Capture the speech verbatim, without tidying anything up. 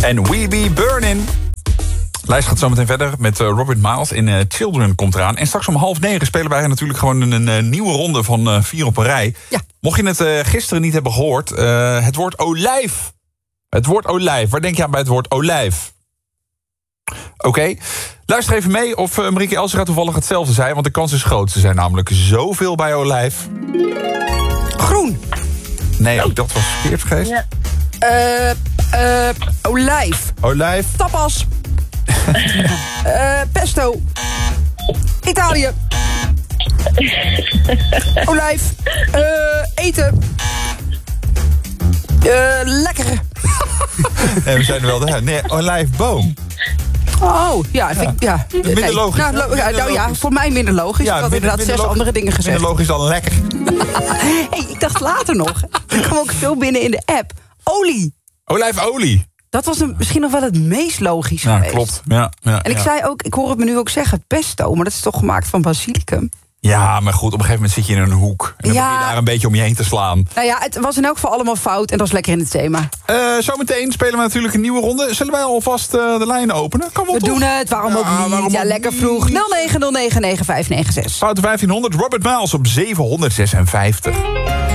En We Be Burnin'. De lijst gaat zo meteen verder met uh, Robert Miles in uh, Children komt eraan. En straks om half negen spelen wij natuurlijk gewoon een, een, een nieuwe ronde van uh, vier op een rij. Ja. Mocht je het uh, gisteren niet hebben gehoord, uh, het woord olijf. Het woord olijf. Waar denk je aan bij het woord olijf? Oké. Okay. Luister even mee of uh, Marieke Elzera toevallig hetzelfde zei, want de kans is groot. Ze zijn namelijk zoveel bij olijf. Groen. Nee, ook dat was verkeerd geweest. Ja. Uh, uh, olijf. Olijf. Tapas. uh, pesto. Italië. Olijf. Uh, eten. Uh, lekker. Nee, we zijn er wel de Nee, olijfboom. Oh, ja. Ja. Vind ik, ja. Minder nee. logisch. Nou, lo- Minder nou ja, logisch. voor mij minder logisch. Ja, ik had minder- inderdaad minder zes logisch. andere dingen gezegd. Minder logisch dan lekker. Hey, ik dacht later nog. Er kwam ook veel binnen in de app. Olie. Olijfolie. Dat was een, misschien nog wel het meest logisch Ja, geweest. klopt. Ja, ja, En ik ja. zei ook, ik hoor het me nu ook zeggen, pesto. Maar dat is toch gemaakt van basilicum? Ja, maar goed, op een gegeven moment zit je in een hoek. En dan Ja. begin je daar een beetje om je heen te slaan. Nou ja, het was in elk geval allemaal fout. En dat was lekker in het thema. Uh, zometeen spelen we natuurlijk een nieuwe ronde. Zullen wij alvast uh, de lijnen openen? Kan wel We toch? doen het, waarom ook Ja, niet? waarom Ja, ook lekker niet? vroeg. nul negen nul negen negen vijf negen zes. Foute vijftienhonderd, Robert Miles op zevenhonderdzesenvijftig.